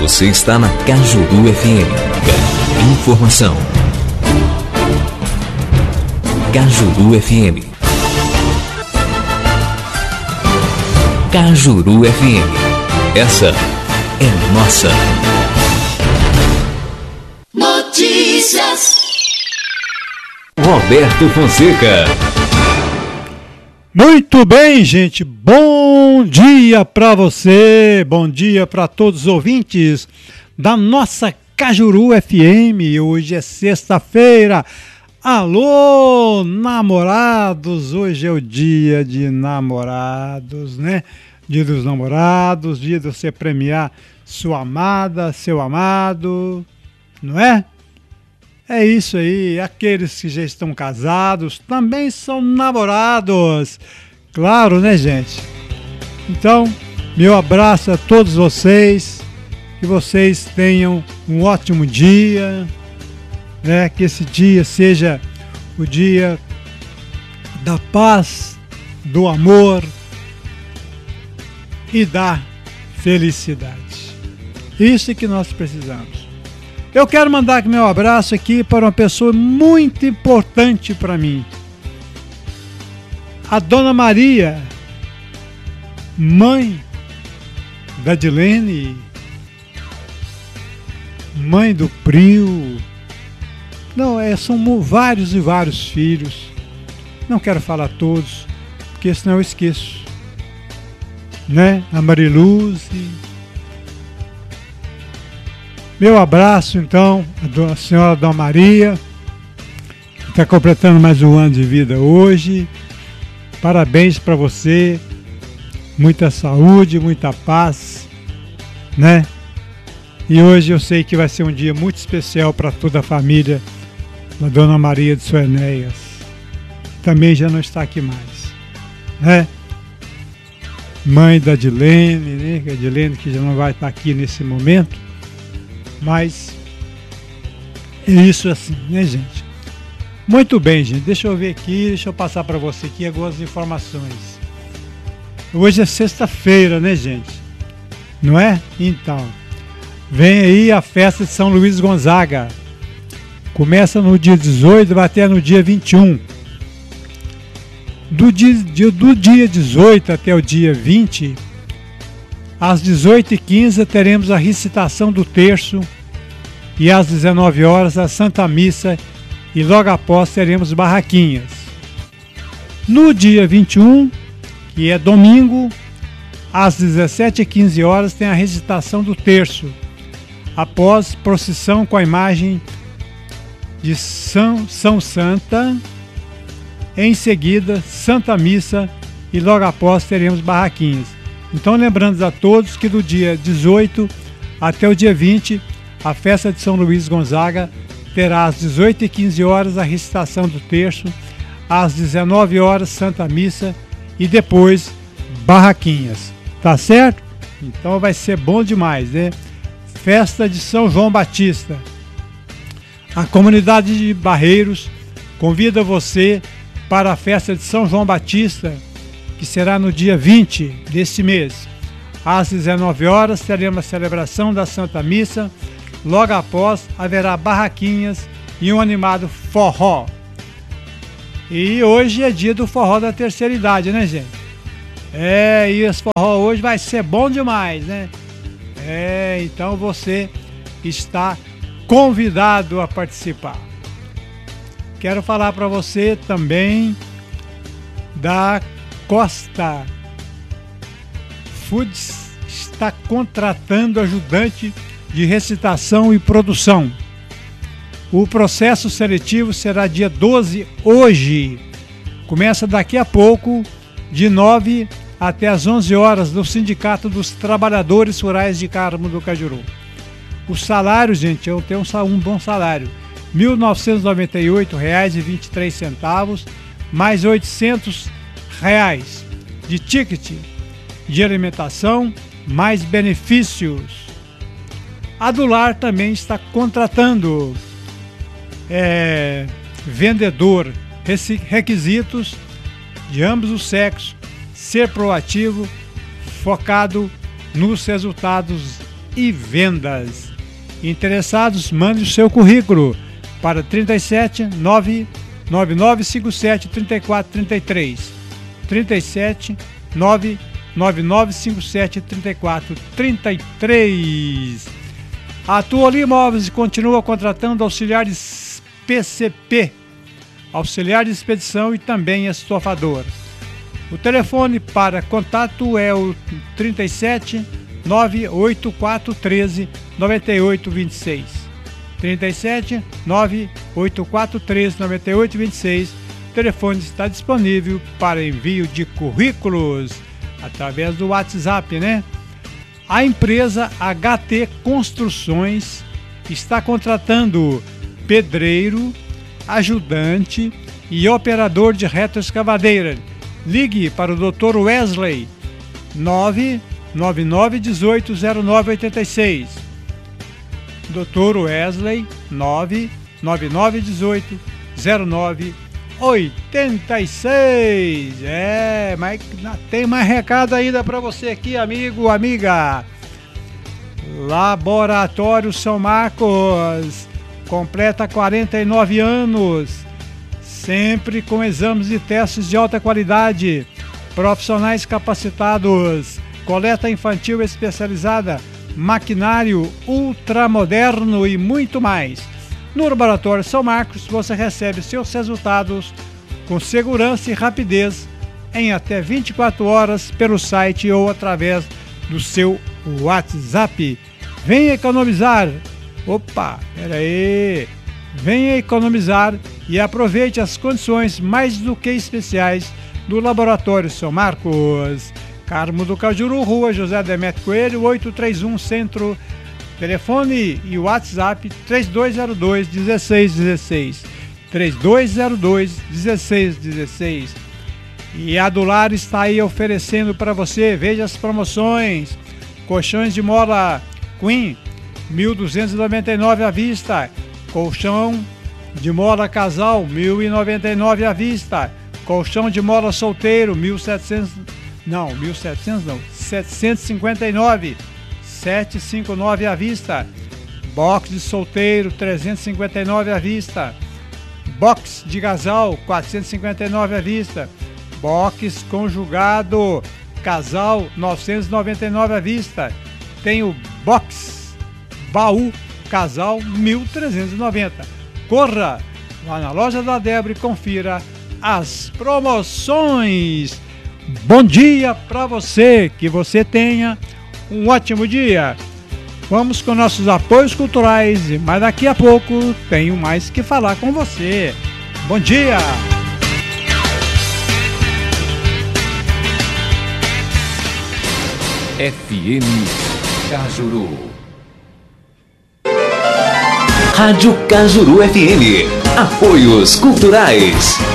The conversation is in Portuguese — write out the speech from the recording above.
Você está na Cajuru FM. Informação. Cajuru FM. Cajuru FM. Essa é nossa. Notícias. Roberto Fonseca. Muito bem, gente. Bom dia para você. Bom dia para todos os ouvintes da nossa Cajuru FM. Hoje é sexta-feira. Alô, namorados. Hoje é o dia de namorados, né? Dia dos namorados, dia de você premiar sua amada, seu amado, não é? É isso aí, aqueles que já estão casados também são namorados. Claro, né, gente? Então, meu abraço a todos vocês, que vocês tenham um ótimo dia, né? Que esse dia seja o dia da paz, do amor e da felicidade. Isso que nós precisamos. Eu quero mandar meu abraço aqui para uma pessoa muito importante para mim. A Dona Maria, mãe da Dilene, mãe do Prio. Não, são vários e vários filhos. Não quero falar todos, porque senão eu esqueço. Né? A Mariluz. Meu abraço, então, à senhora Dona Maria, que está completando mais um ano de vida hoje. Parabéns para você, muita saúde, muita paz, né? E hoje eu sei que vai ser um dia muito especial para toda a família da Dona Maria de Suenéias, que também já não está aqui mais, né? Mãe da Dilene, né? A Dilene que já não vai estar aqui nesse momento. Mas é isso assim, né, gente? Muito bem, gente. Deixa eu ver aqui, deixa eu passar para você aqui algumas informações. Hoje é sexta-feira, né, gente? Não é? Então, vem aí a festa de São Luís Gonzaga. Começa no dia 18 e vai até no dia 21. Do dia 18 até o dia 20, às 18h15 teremos a recitação do terço e às 19 horas a Santa Missa e logo após teremos barraquinhas. No dia 21, que é domingo, às 17h15 horas tem a recitação do terço, após procissão com a imagem de São Santa, em seguida Santa Missa e logo após teremos barraquinhas. Então, lembrando a todos que do dia 18 até o dia 20, a festa de São Luís Gonzaga terá às 18h15 horas a recitação do terço, às 19 horas Santa Missa e depois barraquinhas. Tá certo? Então vai ser bom demais, né? Festa de São João Batista. A comunidade de Barreiros convida você para a festa de São João Batista, que será no dia 20 deste mês. Às 19 horas teremos a celebração da Santa Missa. Logo após haverá barraquinhas e um animado forró. E hoje é dia do forró da terceira idade, né, gente? E esse forró hoje vai ser bom demais, né? Então você está convidado a participar. Quero falar para você também da Costa Foods está contratando ajudante de recitação e produção. O processo seletivo será dia 12, hoje. Começa daqui a pouco, de 9 até as 11 horas, no Sindicato dos Trabalhadores Rurais de Carmo do Cajuru. O salário, gente, eu tenho um bom salário. R$ 1.998,23, mais R$ 800 de ticket de alimentação, mais benefícios. A Dular também está contratando vendedor, requisitos de ambos os sexos, ser proativo, focado nos resultados e vendas. Interessados, mande o seu currículo para 37 99957 3433. 37 99957 3433. A Tuoli Imóveis continua contratando auxiliares PCP, auxiliar de expedição e também estofador. O telefone para contato é o 37 98413 9826. 37 98413 9826. O telefone está disponível para envio de currículos através do WhatsApp, né? A empresa HT Construções está contratando pedreiro, ajudante e operador de retroescavadeira. Ligue para o Dr. Wesley 999180986. Dr. Wesley 999180986. Mas tem mais recado ainda para você aqui, amigo, amiga. Laboratório São Marcos completa 49 anos, sempre com exames e testes de alta qualidade, profissionais capacitados, coleta infantil especializada, maquinário ultramoderno e muito mais. No Laboratório São Marcos você recebe seus resultados com segurança e rapidez em até 24 horas pelo site ou através do seu WhatsApp. Venha economizar. Opa, peraí. Venha economizar e aproveite as condições mais do que especiais do Laboratório São Marcos. Carmo do Cajuru, Rua José Demetrio Coelho, 831 Centro. Telefone e WhatsApp 3202-1616. 3202-1616. E a Dular está aí oferecendo para você, veja as promoções. Colchões de mola Queen, 1.299 à vista. Colchão de mola casal, 1.099 à vista. Colchão de mola solteiro, 759, 759 à vista. Box de solteiro, 359 à vista. Box de casal, 459 à vista. Box conjugado casal, 999 à vista. Tem o box baú casal, 1.390. Corra lá na loja da Débora e confira as promoções. Bom dia para você, que você tenha um ótimo dia. Vamos com nossos apoios culturais, mas daqui a pouco tenho mais que falar com você. Bom dia! FM Cajuru. Rádio Cajuru FM. Apoios culturais.